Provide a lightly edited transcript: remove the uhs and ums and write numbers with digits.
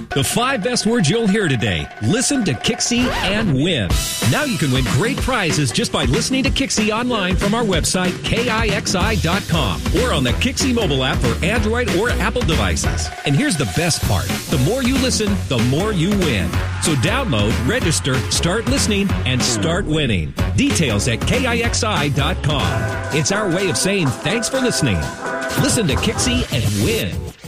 The 5 best words you'll hear today. Listen to Kixie and win. Now you can win great prizes just by listening to Kixie online from our website, KIXI.com, or on the Kixie mobile app for Android or Apple devices. And here's the best part. The more you listen, the more you win. So download, register, start listening, and start winning. Details at KIXI.com. It's our way of saying thanks for listening. Listen to Kixie and win.